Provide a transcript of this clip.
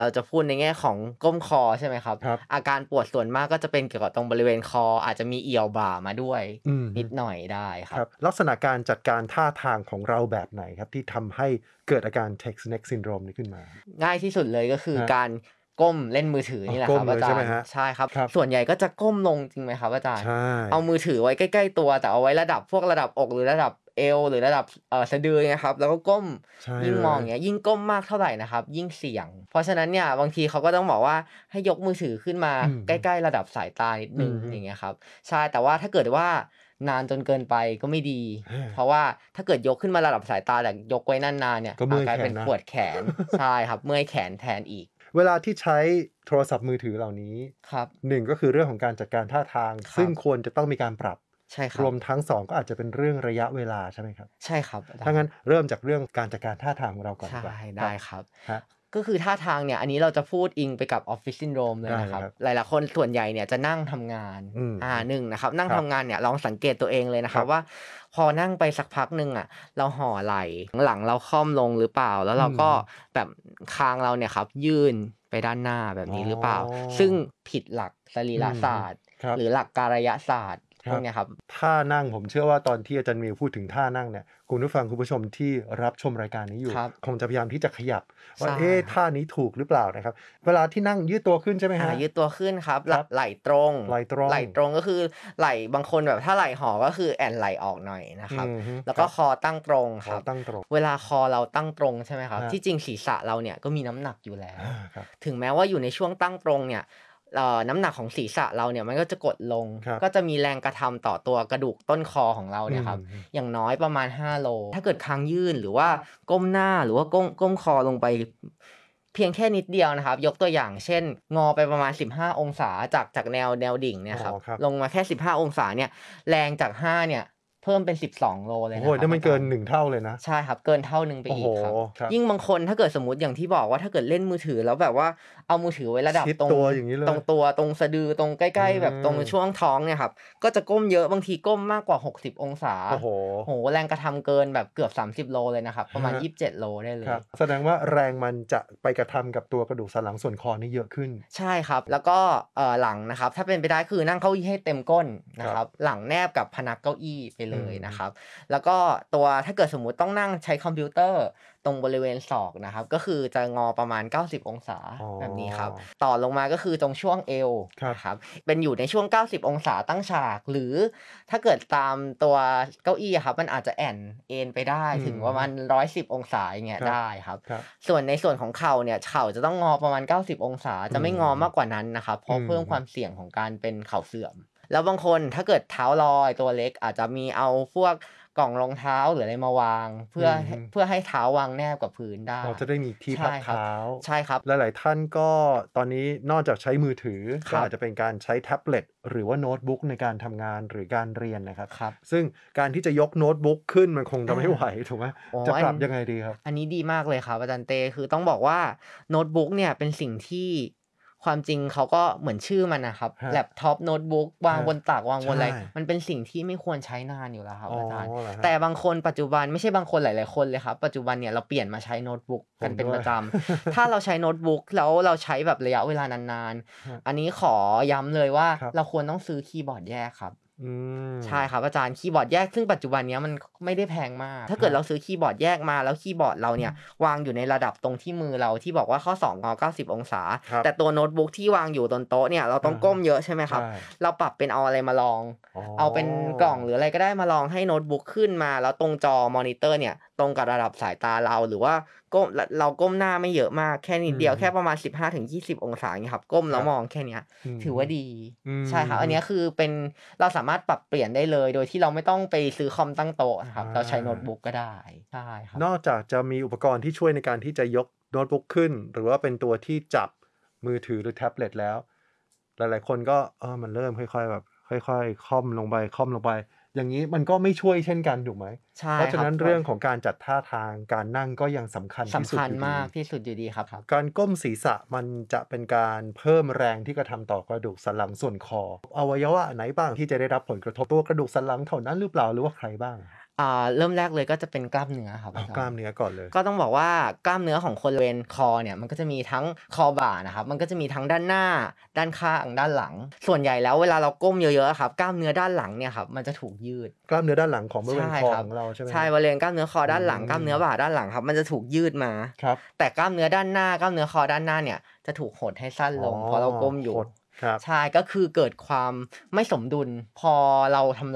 เราจะพูดในแง่ของก้มคอใช่ไหมครับครับอาการปวดส่วนมากก็จะเป็นเกี่ยวกับตรงบริเวณคออาจจะมีเอี่ยวบ่ามาด้วยอืมนิดหน่อยได้คครับรับลักษณะการจัดการท่าทางของเราแบบไหนครับที่ทำให้เกิดอาการ text neck syndrome นี้ขึ้นมาง่ายที่สุดเลยก็คือครับการก้มเล่นมือถือนี่แหละก้มครับอาจารย์เลยใช่ไหมฮะใช่ครับครับส่วนใหญ่ก็จะก้มลงจริงไหมครับอาจารย์ใช่เอามือถือไว้ใกล้ๆตัวแต่เอาไว้ระดับพวกระดับอกหรือระดับเอวหรือระดับสะดือเงี้ยครับแล้วก็ก้มใช่ยิ่งเลยมองอย่างเงี้ยยิ่งก้มมากเท่าไรนะครับยิ่งเสี่ยงเพราะฉะนั้นเนี่ยบางทีเขาก็ต้องบอกว่าให้ยกมือถือขึ้นมาอืมใกล้ๆระดับสายตานิดหนึ่งอืมฮึอย่างเงี้ยครับใช่แต่ว่าถ้าเกิดว่านานจนเกินไปก็ไม่ดีอาเพราะว่าถ้าเกิดยกขึ้นมาระดับสายตาแต่ยกไว้นานๆเนี่ยก็เมื่อยกลายเป็นแขนนะปวดแขนใช่ครับเมื่อยแขนแทนอีกเวลาที่ใช้โทรศัพท์มือถือเหล่านี้ครับ 1ก็คือเรื่องของการจัดการท่าทางซึ่งครับควรจะต้องมีการปรับใช่ครับรวมทั้ง2ก็อาจจะเป็นเรื่องระยะเวลาใช่ไหมครับใช่ครับอาจาถ้างั้นรย์เริ่มจากเรื่องการจัดการท่าทางของเราก่อนดีใช่กว่าครัได้บครับครับก็คือท่าทางเนี่ยอันนี้เราจะพูดอิงไปกับ Office Syndrome เลยนะครับได้เลยครับหลายๆคนส่วนใหญ่เนี่ยจะนั่งทำงานอืม 1นะครับนั่งครับทำงานเนี่ยลองสังเกตตัวเองเลยนะครับครับว่าพอนั่งไปสักพักหนึ่งอะเราห่อไหล่หลังเราค่อมลงหรือเปล่าแล้วอืเราก็มแบบคางเราเนี่ยครับยื่นไปด้านหน้าแบบอ๋อนี้หรือเปล่าซึ่งผิดหลักสรีอืรมศาสตร์ครับหรือหลักกายศาสตร์ครับพวกเนี้ยครับท่านั่งผมเชื่อว่าตอนที่อาจารย์มิวพูดถึงท่านั่งเนี่ยคุณผู้ฟังคุณผู้ชมที่รับชมรายการนี้อยู่ครับคงจะพยายามที่จะขยับว่าใช่เอ๊ะครับท่านี้ถูกหรือเปล่านะครับเวลาที่นั่งยืดตัวขึ้นใช่ไหมครับยืดตัวขึ้นครับครับไหล่ตรงไหล่ตรงไหล่ตรงก็คือไหล่บางคนแบบถ้าไหล่ห่อก็คือแอนไหล่ออกหน่อยนะครับอือฮึแล้วก็ครับคอตั้งตรงขอครับตั้งตรงเวลาคอเราตั้งตรงใช่ไหมครับครับที่จริงศีรษะเราเนี่ยก็มีน้ำหนักอยู่แล้วครับถึงแม้ว่าอยู่ในช่วงตั้งตรงเนี่ยน้ำหนักของศีรษะเราเนี่ยมันก็จะกดลงครับก็จะมีแรงกระทำต่อตัวกระดูกต้นคอของเราอืมเนี่ยครับอย่างน้อยประมาณ5 โลถ้าเกิดคางยื่นหรือว่าก้มหน้าหรือว่าก้มคอลงไป เพียงแค่นิดเดียวนะครับยกตัวอย่างเช่นงอไปประมาณ15องศาจากแนวดิ่งเนี่อ๋อยครับครับลงมาแค่15องศาเนี่ยแรงจาก5เนี่ยเพิ่มเป็น12โลเลยโอ้โฮนะครับนั่นมันเกินอาจารย์ 1เท่าเลยนะใช่ครับเกินเท่าหนึ่งไปโอ้โฮอีกครับครับยิ่งบางคนถ้าเกิดสมมุติอย่างที่บอกว่าถ้าเกิดเล่นมือถือแล้วแบบว่าเอามือถือไว้ระดับชิดตัวอย่างงี้เลยตรงตัวตรงสะดือตรงใกอืล้ๆแบบตรงช่วงมท้องเนี่ยครับก็จะก้มเยอะบางทีก้มมากกว่า60องศาโอ้โฮโอ้โฮแรงกระทำเกินแบบเกือบ30โลเลยนะครับประมาณครับ 27โลได้เลยครับแสดงว่าแรงมันจะไปกระทำกับตัวกระดูกสันหลังส่วนคอนี่เยอะขึ้นใช่ครับแล้วก็หลังนะครับถ้าเป็นไปได้คือนั่งเก้าอี้ให้เต็มก้นคนะรับครับหลังแนบกับพนักเก้าอี้ไปเลอืมยนะครับแล้วก็ตัวถ้าเกิดสมมุติต้องนั่งใช้คอมพิวเตอร์ตรงบริเวณศอกนะครับก็คือจะงอประมาณ90องศาอ๋อแบบนี้ครับต่อลงมาก็คือตรงช่วงเอวครับนะครับเป็นอยู่ในช่วง90องศาตั้งฉากหรือถ้าเกิดตามตัวเก้าอี้อะครับมันอาจจะแอนเอนไปได้อืถึงประมาณ110องศาอย่างเงี้ยครับได้ครับครับส่วนในส่วนของเข่าเนี่ยเข่าจะต้องงอประมาณ90องศาอืจะไม่งอมากกมว่านั้นนะครับเพอืราะเพิ่มความมเสี่ยงของการเป็นเข่าเสื่อมแล้วบางคนถ้าเกิดเท้าลอยตัวเล็กอาจจะมีเอาพวกกล่องรองเท้าหรืออะไรมาวางเพื่อือมให้เท้าวางแนบกับพื้นได้เราจะได้มีที่พัใช่ครับกเท้าใช่ครับหลายๆท่านก็ตอนนี้นอกจากใช้มือถือครับก็อาจจะเป็นการใช้แท็บเล็ตหรือว่าโน้ตบุ๊กในการทำงานหรือการเรียนนะครับครับซึ่งการที่จะยกโน้ตบุ๊กขึ้นมันคงจะอาไม่ไหวถูกไหมอ๋อจะปรับยังไงดีครับอันนี้ดีมากเลยครับอาจารย์เต้คือต้องบอกว่าโน้ตบุ๊กเนี่ยเป็นสิ่งที่ความจริงเขาก็เหมือนชื่อมันน่ะครับครับแล็ปท็อปโน้ตบุ๊กวางครับบนตักวางบนใช่อะไรมันเป็นสิ่งที่ไม่ควรใช้นานอยู่แล้วครับอ๋ออาจารย์เหรอครับแต่บางคนปัจจุบันไม่ใช่บางคนหลายๆคนเลยครับปัจจุบันเนี่ยเราเปลี่ยนมาใช้โน้ตบุ๊กกันเป็นผมด้วยประจำถ้าเราใช้โน้ตบุ๊กแล้วเราใช้แบบระยะเวลานานครับๆอันนี้ขอย้ำเลยว่าครับเราควรต้องซื้อคีย์บอร์ดแยกครับอืมใช่ครับอาจารย์คีย์บอร์ดแยกซึ่งปัจจุบันเนี้ยมันไม่ได้แพงมากถ้าครับเกิดเราซื้อคีย์บอร์ดแยกมาแล้วคีย์บอร์ดเราเนี่ยวางอยู่ในระดับตรงที่มือเราที่บอกว่าข้อศอกงอ90องศาครับแต่ตัวโน้ตบุ๊กที่วางอยู่บนโต๊ะเนี่ยเราต้องอะฮะก้มเยอะใช่ไหมครับใช่เราปรับเป็นเอาอะไรมาลองอ๋อเอาเป็นกล่องหรืออะไรก็ได้มาลองให้โน้ตบุ๊กขึ้นมาแล้วตรงจอมอนิเตอร์เนี่ยตรงกับระดับสายตาเราหรือว่าก้มเราก้มหน้าไม่เยอะมากแค่นิอืดเดียวแค่ประมมาณ15-20องศาอย่างเงี้ยครับก้มครับแล้วมองแค่เนี้ยอืมถือว่าดีอืใช่ครับอันเนี้ยมคือเป็นเราสามารถปรับเปลี่ยนได้เลยโดยที่เราไม่ต้องไปซื้อคอมตั้งโต๊ะนะครับอาเราใช้โน้ตบุ๊กก็ได้ใช่ครับนอกจากจะมีอุปกรณ์ที่ช่วยในการที่จะยกโน้ตบุ๊กขึ้นหรือว่าเป็นตัวที่จับมือถือหรือแท็บเล็ตแล้วหลายๆคนก็มันเริ่มค่อยๆแบบค่อยๆค่อมลงไปค่อมลงไปอย่างงี้มันก็ไม่ช่วยเช่นกันถูกไหมใช่เพราะฉะนั้นครับเรื่องของการจัดท่าทางการนั่งก็ยังสำคัญที่สำคัญสุดอยู่ดีมากที่สุดอยู่ดีครับการก้มศีรษะมันจะเป็นการเพิ่มแรงที่กระทำต่อกระดูกสันหลังส่วนคออวัยวะไหนบ้างที่จะได้รับผลกระทบตัวกระดูกสันหลังเท่านั้นหรือเปล่าหรือว่าใครบ้างเริ่มแรกเลยก็จะเป็นกล้ามเนื้อครับเอาอาจากล้รามย์เนื้อก่อนเลยก็ต้องบอกว่ากล้ามเนื้อของคนบริเวณคอเนี่ยมันก็จะมีทั้งคอบ่านะครับมันก็จะมีทั้งด้านหน้าด้านข้างด้านหลังส่วนใหญ่แล้วเวลาเราก้มเยอะๆอะครับกล้ามเนื้อด้านหลังเนี่ยครับมันจะถูกยืดกล้ามเนื้อด้านหลังของบริเวณใช่คอครับของเราใช่ไหมใช่ครับบริเวณกล้ามเนื้อคอด้านหลังอืมกล้ามเนื้อบ่าด้านหลังครับมันจะถูกยืดมาครับแต่กล้ามเนื้อด้านหน้ากล้ามเนื้อคอด้านหน้าเนี่ยจะถูกหดให้สั้นลงเพราะเราก้มอยู่หด ครับใช่ก็คือเกิดความไม่สมดุลพอเราทำ